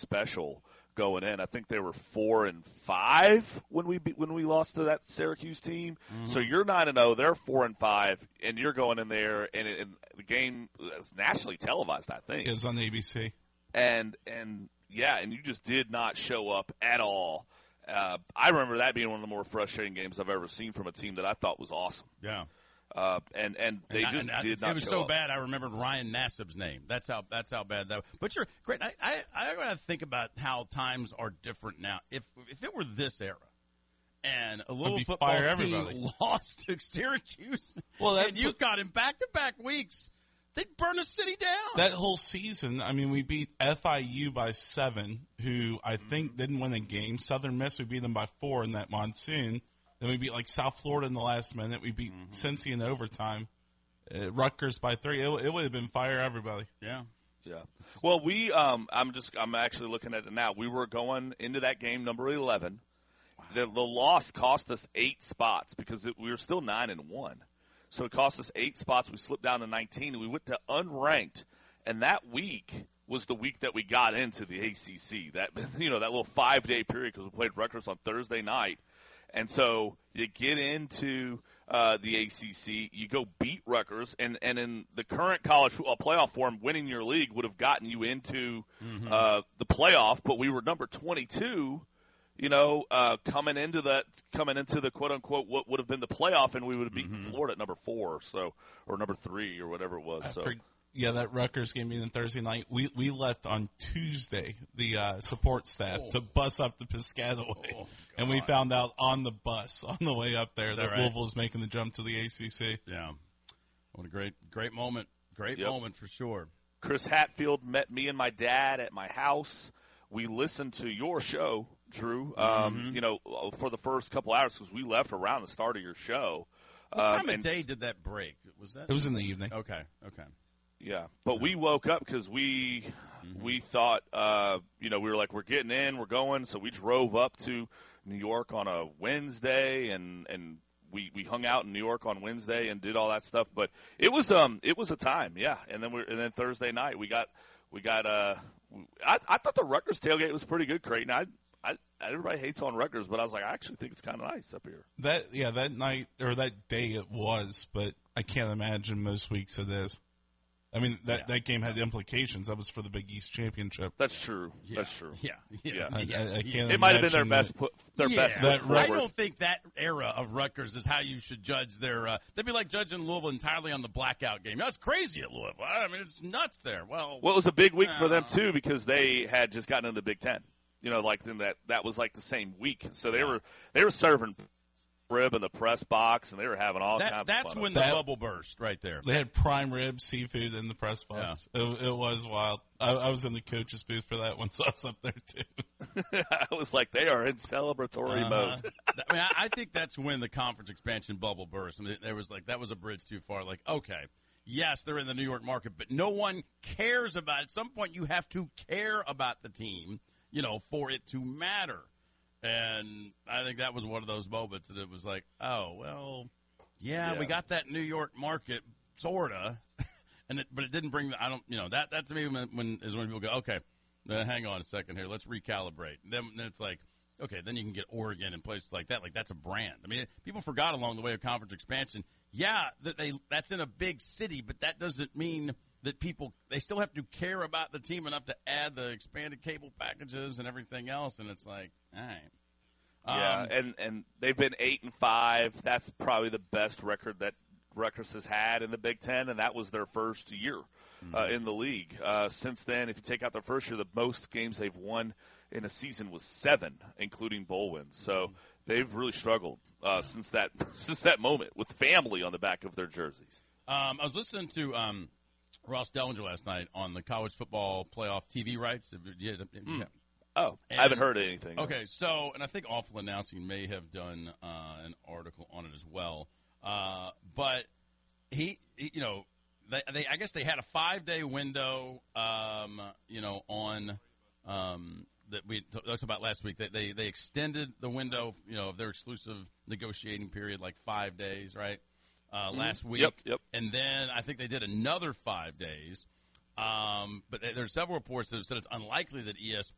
special going in. I think they were 4-5 when we lost to that Syracuse team. Mm-hmm. So you're 9-0, they're 4-5, and you're going in there, and the game is nationally televised. I think it was on ABC. And you just did not show up at all. I remember that being one of the more frustrating games I've ever seen from a team that I thought was awesome. Yeah. And they just did not. It was so bad. I remembered Ryan Nassib's name. That's how bad that was. But you're great. I got to think about how times are different now. If it were this era, and a little football team lost to Syracuse, and you got in back-to-back weeks, they'd burn the city down. That whole season, I mean, we beat FIU by 7, who I think didn't win a game. Southern Miss, we beat them by 4 in that monsoon. Then we beat South Florida in the last minute. We beat Cincy in overtime. Rutgers by 3. It would have been fire everybody. Yeah. Yeah. Well, I'm actually looking at it now. We were going into that game number 11. Wow. The loss cost us 8 spots because we were still 9-1. So it cost us 8 spots. We slipped down to 19, and we went to unranked. And that week was the week that we got into the ACC. That that little 5-day period because we played Rutgers on Thursday night. And so you get into the ACC, you go beat Rutgers, and in the current college football playoff form, winning your league would have gotten you into the playoff. But we were number 22, coming into the quote unquote what would have been the playoff, and we would have beaten Florida at number 4, or number 3 or whatever it was. Yeah, that Rutgers game being Thursday night. We left on Tuesday, the support staff, to bus up to Piscataway. And we found out on the bus, on the way up there, that Louisville was making the jump to the ACC. Yeah. What a great moment. Great moment for sure. Chris Hatfield met me and my dad at my house. We listened to your show, Drew, for the first couple hours because we left around the start of your show. What time of day did that break? It was in the evening. Okay. Yeah, but we woke up because we thought, we were like, we're getting in, we're going. So we drove up to New York on a Wednesday, and we hung out in New York on Wednesday and did all that stuff. But it was a time, yeah. And then Thursday night I thought the Rutgers tailgate was pretty good, Creighton. Everybody hates on Rutgers, but I was like, I actually think it's kind of nice up here. That night or that day it was, but I can't imagine most weeks it is. I mean, that game had implications. That was for the Big East Championship. That's true. Yeah. That's true. Yeah. I can't it might have been their best foot forward. I don't think that era of Rutgers is how you should judge their they'd be like judging Louisville entirely on the blackout game. That's crazy at Louisville. I mean, it's nuts there. Well, it was a big week for them, too, because they had just gotten into the Big Ten. That was like the same week. So they were serving rib in the press box, and they were having all kinds of fun. That's when the bubble burst right there. They had prime rib, seafood in the press box. Yeah. It was wild. I was in the coach's booth for that one, so I was up there too. I was like, they are in celebratory mode. I mean, I think that's when the conference expansion bubble burst. I mean, there was that was a bridge too far. Like, okay, yes, they're in the New York market, but no one cares about it. At some point, you have to care about the team, for it to matter. And I think that was one of those moments that it was like, oh, well, yeah. We got that New York market, sort of, but it didn't bring that to me when people go, okay, hang on a second here, let's recalibrate. Then it's like, okay, then you can get Oregon and places like that. Like, that's a brand. I mean, people forgot along the way of conference expansion, that's in a big city, but that doesn't mean that they still have to care about the team enough to add the expanded cable packages and everything else, and it's like, all right. And they've been 8-5. That's probably the best record that Rutgers has had in the Big Ten, and that was their first year in the league. Since then, if you take out their first year, the most games they've won in a season was 7, including bowl wins. So they've really struggled since that moment with family on the back of their jerseys. I was listening to Ross Dellinger last night on the college football playoff TV rights. I haven't heard anything. Okay, and I think Awful Announcing may have done an article on it as well. But I guess they had a 5-day window, on that we talked about last week. They extended the window, of their exclusive negotiating period, like 5 days, right? Last week. Yep. And then I think they did another 5 days. But there's several reports that have said it's unlikely that ESPN